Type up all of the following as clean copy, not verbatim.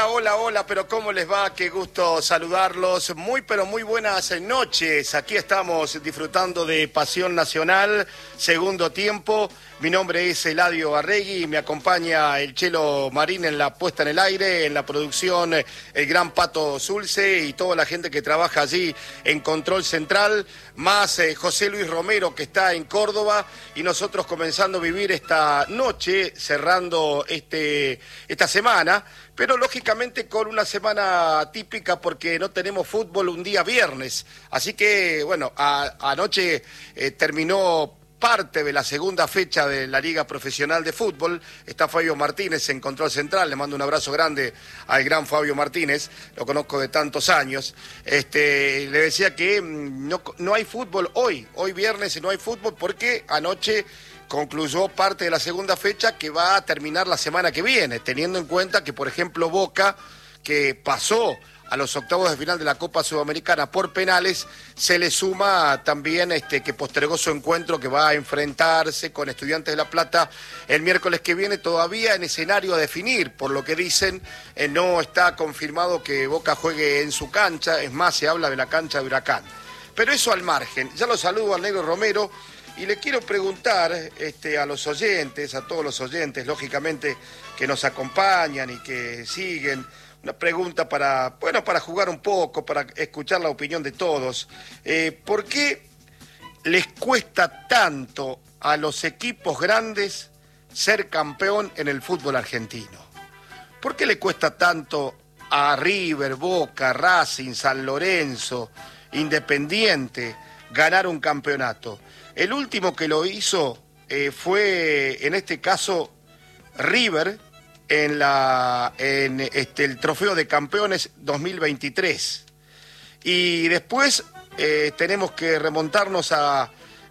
Hola, pero ¿cómo les va? Qué gusto saludarlos. Pero muy buenas noches. Aquí estamos disfrutando de Pasión Nacional, segundo tiempo. Mi nombre es Eladio Arregui y me acompaña el Chelo Marín en la puesta en el aire, en la producción, el gran Pato Zulce y toda la gente que trabaja allí en Control Central, más José Luis Romero que está en Córdoba y nosotros comenzando a vivir esta noche, cerrando esta semana, pero lógicamente con una semana típica porque no tenemos fútbol un día viernes. Así que, bueno, anoche terminó parte de la segunda fecha de la Liga Profesional de Fútbol. Está Fabio Martínez en Control Central, le mando un abrazo grande al gran Fabio Martínez, lo conozco de tantos años. Le decía que no hay fútbol hoy viernes no hay fútbol porque anoche concluyó parte de la segunda fecha que va a terminar la semana que viene, teniendo en cuenta que, por ejemplo, Boca, que pasó a los octavos de final de la Copa Sudamericana por penales, se le suma también que postergó su encuentro que va a enfrentarse con Estudiantes de La Plata el miércoles que viene, todavía en escenario a definir, por lo que dicen, no está confirmado que Boca juegue en su cancha, es más, se habla de la cancha de Huracán. Pero eso al margen, ya lo saludo al Negro Romero y le quiero preguntar a los oyentes, a todos los oyentes, lógicamente, que nos acompañan y que siguen. Una pregunta para jugar un poco, para escuchar la opinión de todos. ¿Por qué les cuesta tanto a los equipos grandes ser campeón en el fútbol argentino? ¿Por qué le cuesta tanto a River, Boca, Racing, San Lorenzo, Independiente ganar un campeonato? El último que lo hizo fue, en este caso, River, en el Trofeo de Campeones 2023. Y después tenemos que remontarnos a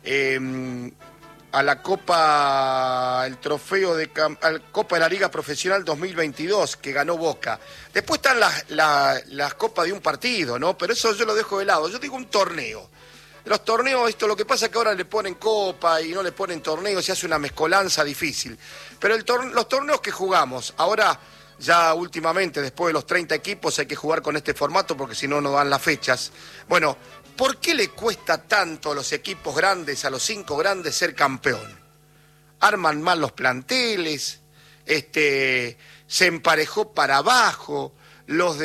la Copa, el Trofeo de Copa de la Liga Profesional 2022 que ganó Boca. Después están las copas de un partido, ¿no? Pero eso yo lo dejo de lado. Yo digo un torneo. Los torneos, lo que pasa es que ahora le ponen copa y no le ponen torneos, se hace una mezcolanza difícil. Pero los torneos que jugamos, ahora ya últimamente, después de los 30 equipos, hay que jugar con este formato porque si no, no dan las fechas. Bueno, ¿por qué le cuesta tanto a los equipos grandes, a los 5 grandes, ser campeón? Arman mal los planteles, se emparejó para abajo, los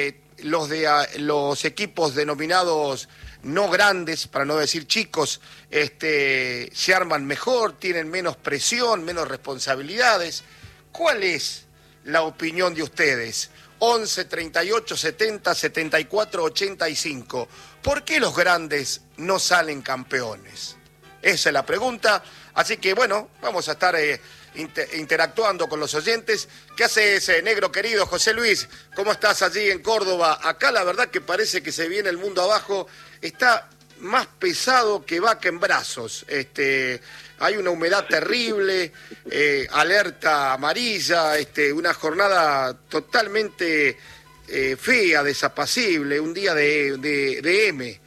equipos denominados no grandes, para no decir chicos, se arman mejor, tienen menos presión, menos responsabilidades. ¿Cuál es la opinión de ustedes? 11 38 70 74 85. ¿Por qué los grandes no salen campeones? Esa es la pregunta. Así que bueno, vamos a estar interactuando con los oyentes. ¿Qué haces, negro querido? José Luis, ¿cómo estás allí en Córdoba? Acá la verdad que parece que se viene el mundo abajo. Está más pesado que vaca en brazos. Hay una humedad terrible, alerta amarilla, una jornada totalmente fea, desapacible, un día de M.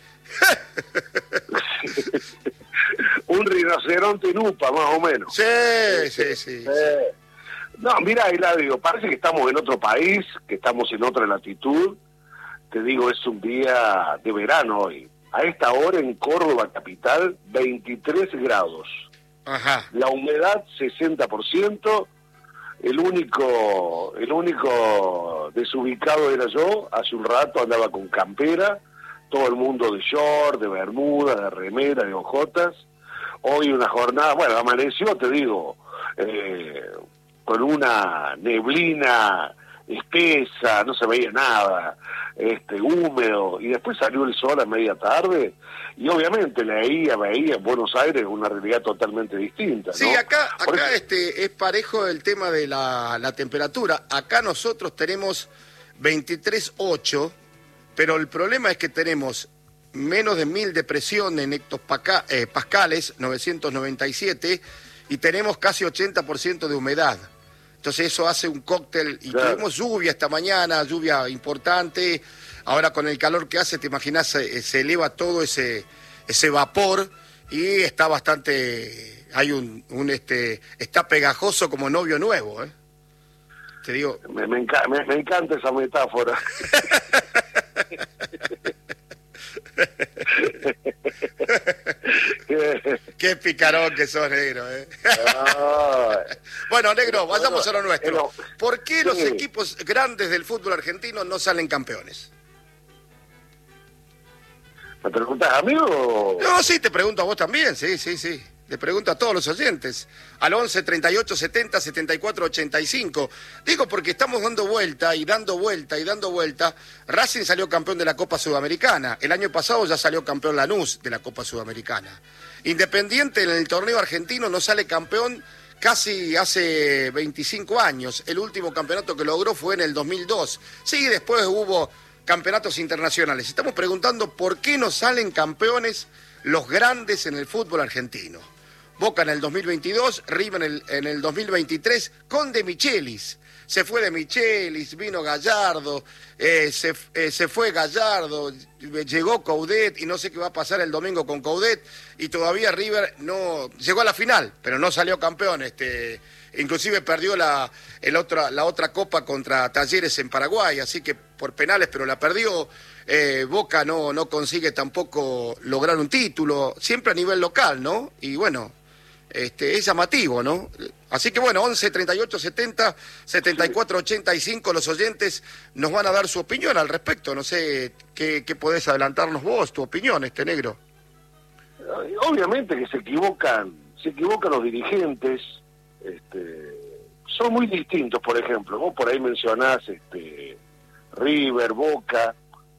Un rinoceronte en UPA, más o menos. Sí. No, mira, Eladio, parece que estamos en otro país, que estamos en otra latitud. Te digo, es un día de verano hoy. A esta hora en Córdoba capital, 23 grados. Ajá. La humedad, 60%. El único desubicado era yo. Hace un rato andaba con campera. Todo el mundo de short, de bermuda, de remera, de ojotas. Hoy una jornada, bueno, amaneció, te digo, con una neblina espesa, no se veía nada, húmedo, y después salió el sol a media tarde, y obviamente veía en Buenos Aires una realidad totalmente distinta, ¿no? Sí, acá es parejo el tema de la temperatura. Acá nosotros tenemos 23,8, pero el problema es que tenemos menos de 1000 de presión en hectopascales, 997, y tenemos casi 80% de humedad. Entonces eso hace un cóctel, y claro, tuvimos lluvia esta mañana, lluvia importante. Ahora con el calor que hace, te imaginas, se eleva todo ese vapor y está bastante, hay está pegajoso como novio nuevo, Te digo... Me encanta esa metáfora. Qué picarón que sos, negro, Bueno, negro, vayamos a lo nuestro. ¿Por qué los equipos grandes del fútbol argentino no salen campeones? ¿Me preguntas a mí o...? No, sí, te pregunto a vos también, sí. Le pregunto a todos los oyentes, al 11 38 70 74 85. Digo porque estamos dando vuelta. Racing salió campeón de la Copa Sudamericana. El año pasado ya salió campeón Lanús de la Copa Sudamericana. Independiente en el torneo argentino no sale campeón casi hace 25 años. El último campeonato que logró fue en el 2002. Sí, después hubo campeonatos internacionales. Estamos preguntando por qué no salen campeones los grandes en el fútbol argentino. Boca en el 2022, River en el 2023, con De Michelis. Se fue De Michelis, vino Gallardo, se fue Gallardo, llegó Coudet y no sé qué va a pasar el domingo con Coudet. Y todavía River no llegó a la final, pero no salió campeón. Inclusive perdió la otra copa contra Talleres en Paraguay, así que por penales, pero la perdió. Boca no consigue tampoco lograr un título, siempre a nivel local, ¿no? Y bueno, es llamativo, ¿no? Así que bueno, 11 38 70 74 85, los oyentes nos van a dar su opinión al respecto. No sé qué podés adelantarnos vos, tu opinión, negro. Obviamente que se equivocan los dirigentes. Son muy distintos. Por ejemplo, vos por ahí mencionás River, Boca,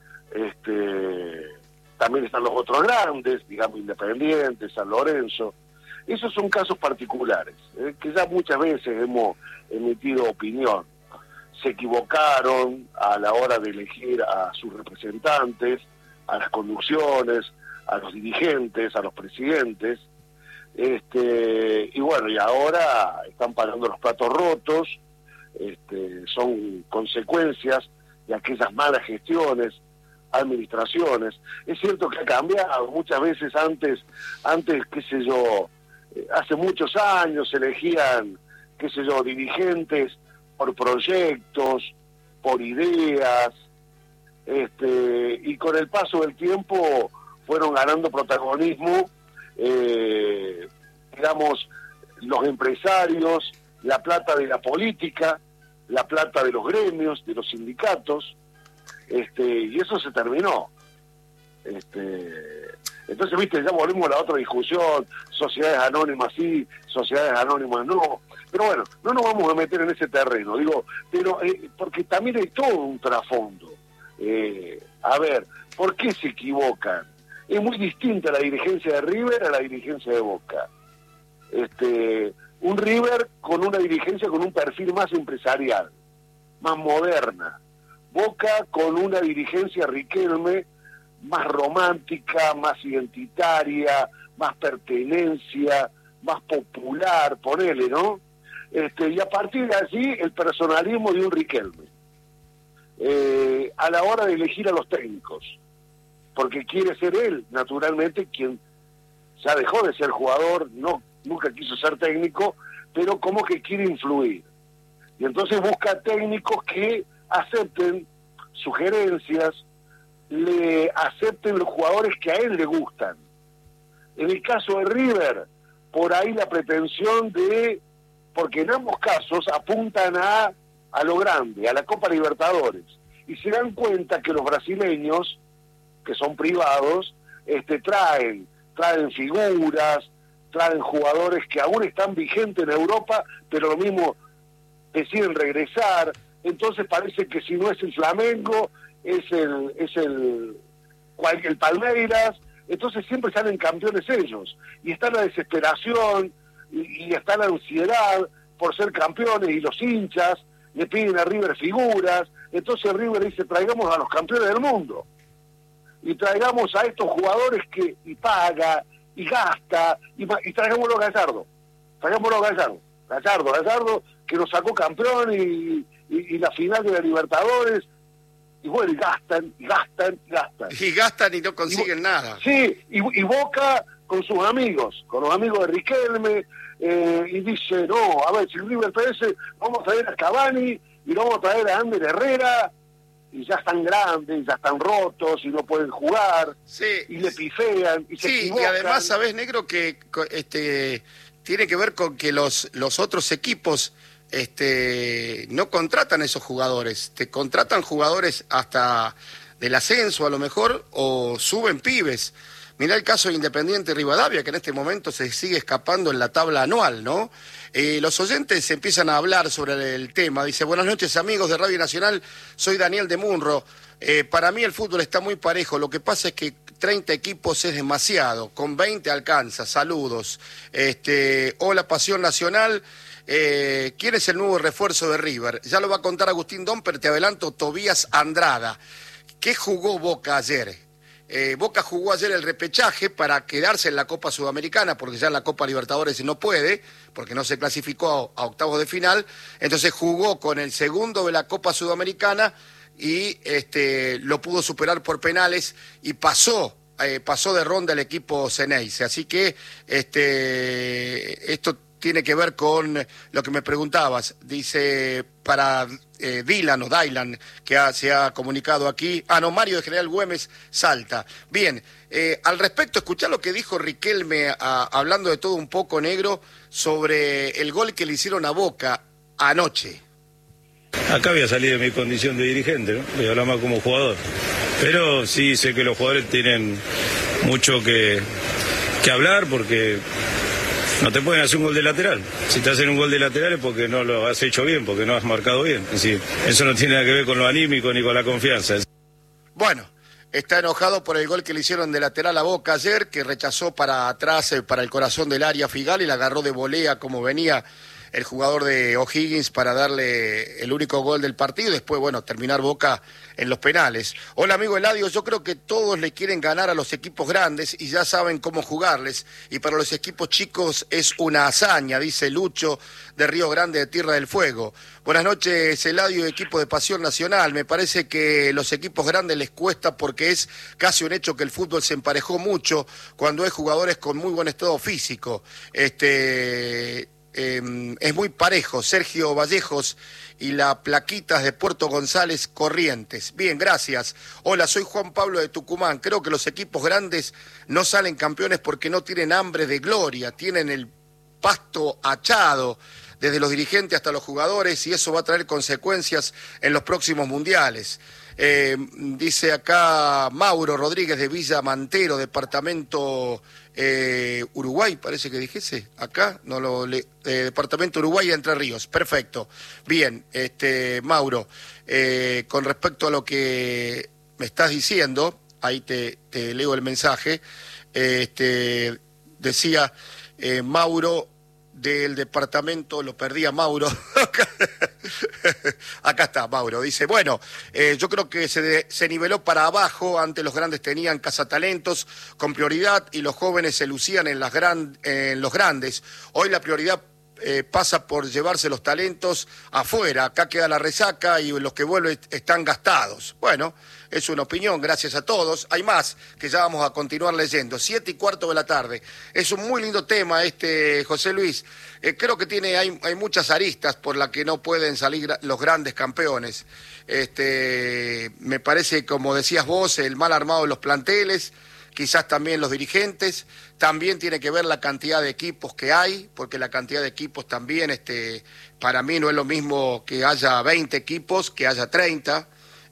también están los otros grandes, digamos Independiente, San Lorenzo. Esos son casos particulares, que ya muchas veces hemos emitido opinión. Se equivocaron a la hora de elegir a sus representantes, a las conducciones, a los dirigentes, a los presidentes. Y bueno, y ahora están pagando los platos rotos. Son consecuencias de aquellas malas gestiones, administraciones. Es cierto que ha cambiado muchas veces. Antes, qué sé yo, hace muchos años se elegían, qué sé yo, dirigentes por proyectos, por ideas, y con el paso del tiempo fueron ganando protagonismo, digamos, los empresarios, la plata de la política, la plata de los gremios, de los sindicatos, y eso se terminó. Entonces, viste, ya volvemos a la otra discusión, sociedades anónimas sí, sociedades anónimas no. Pero bueno, no nos vamos a meter en ese terreno, digo, pero porque también hay todo un trasfondo. A ver, ¿por qué se equivocan? Es muy distinta la dirigencia de River a la dirigencia de Boca. Un River con una dirigencia con un perfil más empresarial, más moderna. Boca con una dirigencia Riquelme más romántica, más identitaria, más pertenencia, más popular, ponele, ¿no? Y a partir de allí el personalismo de un Riquelme. A la hora de elegir a los técnicos, porque quiere ser él, naturalmente, quien ya dejó de ser jugador, nunca quiso ser técnico, pero como que quiere influir. Y entonces busca técnicos que acepten sugerencias, le acepten los jugadores que a él le gustan. En el caso de River, por ahí la pretensión porque en ambos casos apuntan a lo grande, a la Copa Libertadores, y se dan cuenta que los brasileños, que son privados, traen figuras, traen jugadores que aún están vigentes en Europa, pero lo mismo deciden regresar. Entonces parece que si no es el Flamengo, es el Palmeiras. Entonces siempre salen campeones ellos, y está la desesperación y está la ansiedad por ser campeones, y los hinchas le piden a River figuras. Entonces River dice: traigamos a los campeones del mundo y traigamos a estos jugadores y paga y gasta, y traigámoslo a Gallardo, que nos sacó campeón y la final de la Libertadores. Y bueno, y gastan. Y gastan y no consiguen nada. Sí, y Boca con sus amigos, con los amigos de Riquelme, y dice: no, a ver, si River PS, vamos a traer a Cavani y lo vamos a traer a Ander Herrera, y ya están grandes, ya están rotos, y no pueden jugar, sí, y le pifean, y se equivocan. Y además, ¿sabés, Negro? Que tiene que ver con que los otros equipos no contratan esos jugadores, te contratan jugadores hasta del ascenso a lo mejor, o suben pibes. Mirá el caso de Independiente Rivadavia, que en este momento se sigue escapando en la tabla anual, ¿no? Los oyentes empiezan a hablar sobre el tema. Dice, buenas noches amigos de Radio Nacional, soy Daniel de Munro. Para mí el fútbol está muy parejo, lo que pasa es que 30 equipos es demasiado, con 20 alcanza, saludos. Hola Pasión Nacional, ¿quién es el nuevo refuerzo de River? Ya lo va a contar Agustín Domper, te adelanto, Tobías Andrada. ¿Qué jugó Boca ayer? Boca jugó ayer el repechaje para quedarse en la Copa Sudamericana, porque ya en la Copa Libertadores no puede, porque no se clasificó a octavos de final, entonces jugó con el segundo de la Copa Sudamericana y lo pudo superar por penales y pasó de ronda el equipo Ceneice. Así que esto tiene que ver con lo que me preguntabas. Dice, para Dylan, que se ha comunicado aquí. Mario de General Güemes, Salta. Bien, al respecto, escuchá lo que dijo Riquelme, hablando de todo un poco, Negro, sobre el gol que le hicieron a Boca anoche. Acá voy a salir de mi condición de dirigente, ¿no? Voy a hablar más como jugador. Pero sí sé que los jugadores tienen mucho que hablar, porque no te pueden hacer un gol de lateral. Si te hacen un gol de lateral es porque no lo has hecho bien, porque no has marcado bien. Es decir, eso no tiene nada que ver con lo anímico ni con la confianza. Bueno, está enojado por el gol que le hicieron de lateral a Boca ayer, que rechazó para atrás, para el corazón del área Figal, y la agarró de volea como venía el jugador de O'Higgins para darle el único gol del partido y después, bueno, terminar Boca en los penales. Hola, amigo Eladio, yo creo que todos le quieren ganar a los equipos grandes y ya saben cómo jugarles, y para los equipos chicos es una hazaña, dice Lucho de Río Grande de Tierra del Fuego. Buenas noches, Eladio, equipo de Pasión Nacional. Me parece que los equipos grandes les cuesta porque es casi un hecho que el fútbol se emparejó mucho cuando hay jugadores con muy buen estado físico. Es muy parejo. Sergio Vallejos y la Plaquitas de Puerto González, Corrientes. Bien, gracias. Hola, soy Juan Pablo de Tucumán. Creo que los equipos grandes no salen campeones porque no tienen hambre de gloria, tienen el pasto achado, desde los dirigentes hasta los jugadores, y eso va a traer consecuencias en los próximos mundiales. Dice acá Mauro Rodríguez de Villa Mantero, departamento Uruguay, parece que dijese, acá, departamento Uruguay, Entre Ríos, perfecto. Bien, Mauro, con respecto a lo que me estás diciendo, ahí te leo el mensaje, decía Mauro del departamento, lo perdí a Mauro, acá está Mauro, dice, bueno, yo creo que se niveló para abajo, antes los grandes tenían cazatalentos con prioridad y los jóvenes se lucían en los grandes, hoy la prioridad pasa por llevarse los talentos afuera, acá queda la resaca y los que vuelven están gastados. Bueno, es una opinión, gracias a todos. Hay más que ya vamos a continuar leyendo. 7:15 de la tarde. Es un muy lindo tema José Luis. Creo que hay muchas aristas por las que no pueden salir los grandes campeones. Me parece, como decías vos, el mal armado de los planteles, quizás también los dirigentes, también tiene que ver la cantidad de equipos que hay, porque la cantidad de equipos también, para mí no es lo mismo que haya 20 equipos, que haya 30,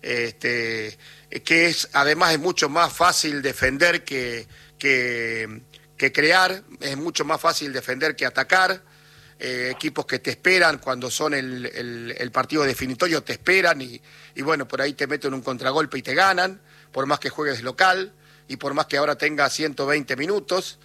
que además es mucho más fácil defender que crear, es mucho más fácil defender que atacar, equipos que te esperan cuando son el partido definitorio, te esperan y bueno, por ahí te meten un contragolpe y te ganan, por más que juegues local, y por más que ahora tenga 120 minutos,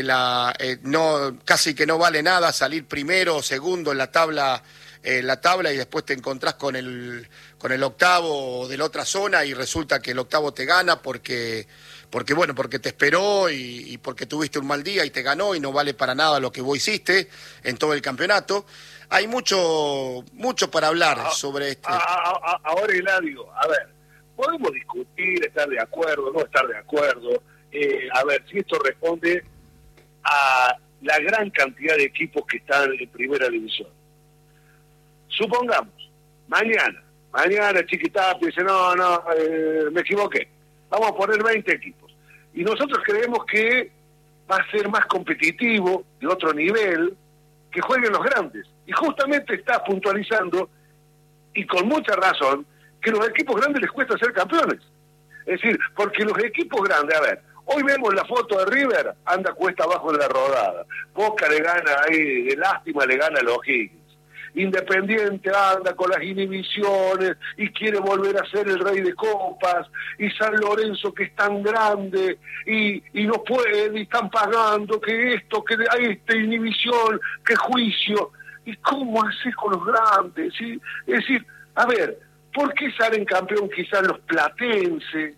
casi que no vale nada salir primero o segundo en la tabla y después te encontrás con el octavo de la otra zona y resulta que el octavo te gana porque te esperó y porque tuviste un mal día y te ganó y no vale para nada lo que vos hiciste en todo el campeonato. Hay mucho para hablar sobre esto. Ahora, Eladio, a ver, podemos discutir, estar de acuerdo, no estar de acuerdo, a ver si esto responde a la gran cantidad de equipos que están en primera división. Supongamos Mañana Chiquitapia dice, no, me equivoqué. Vamos a poner 20 equipos. Y nosotros creemos que va a ser más competitivo, de otro nivel, que jueguen los grandes. Y justamente está puntualizando, y con mucha razón, que los equipos grandes les cuesta ser campeones. Es decir, porque los equipos grandes, a ver, hoy vemos la foto de River, anda cuesta abajo en la rodada. Boca le gana ahí, de lástima le gana a los Higgins. Independiente anda con las inhibiciones y quiere volver a ser el rey de copas, y San Lorenzo que es tan grande y no puede, y están pagando que esto, que hay esta inhibición, que juicio. ¿Y cómo haces con los grandes? ¿Sí? Es decir, a ver, ¿por qué salen campeón quizás los platenses,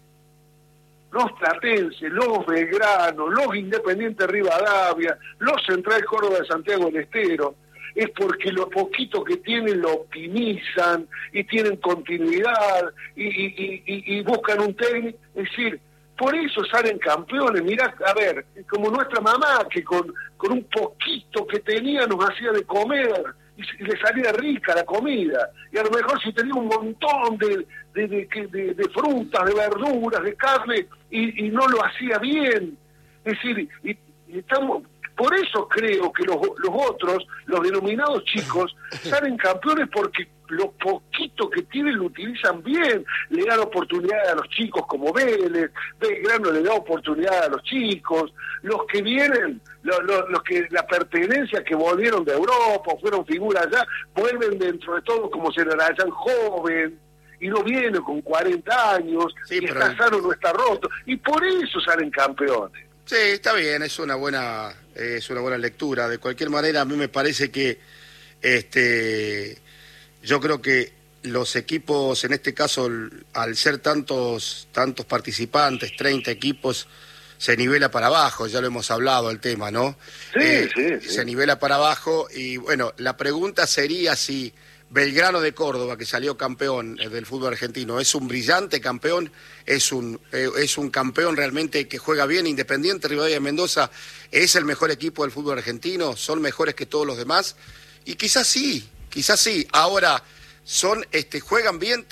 los Belgrano, los Independiente Rivadavia, los Central Córdoba de Santiago del Estero? Es porque lo poquito que tienen lo optimizan y tienen continuidad y buscan un técnico. Es decir, por eso salen campeones. Mirá, a ver, como nuestra mamá, que con un poquito que tenía nos hacía de comer y le salía rica la comida. Y a lo mejor si tenía un montón de frutas, de verduras, de carne, y no lo hacía bien. Es decir, y estamos... Por eso creo que los otros, los denominados chicos, salen campeones porque lo poquito que tienen lo utilizan bien. Le dan oportunidad a los chicos como Vélez, Belgrano le da oportunidad a los chicos, los que vienen, los que la pertenencia que volvieron de Europa, fueron figuras allá, vuelven dentro de todo como se le hayan joven, y no viene con 40 años, sí, y está sano, no está roto, y por eso salen campeones. Sí, está bien, es una buena lectura. De cualquier manera, a mí me parece que yo creo que los equipos, en este caso, al ser tantos participantes, 30 equipos, se nivela para abajo, ya lo hemos hablado el tema, ¿no? Sí. Se nivela para abajo y, bueno, la pregunta sería si Belgrano de Córdoba, que salió campeón del fútbol argentino, ¿es un brillante campeón? ¿Es un campeón realmente que juega bien? Independiente Rivadavia de Mendoza, ¿es el mejor equipo del fútbol argentino? ¿Son mejores que todos los demás? Y quizás sí. Ahora, juegan bien,